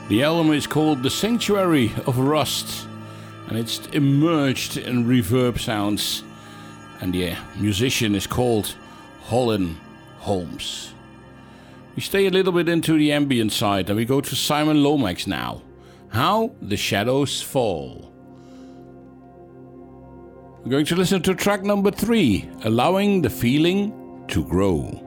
The album is called The Sanctuary of Rust, and it's immersed in reverb sounds. And the musician is called Holland Holmes. We stay a little bit into the ambient side, and we go to Simon Lomax now. How the Shadows Fall. We're going to listen to track number 3, Allowing the Feeling to Grow.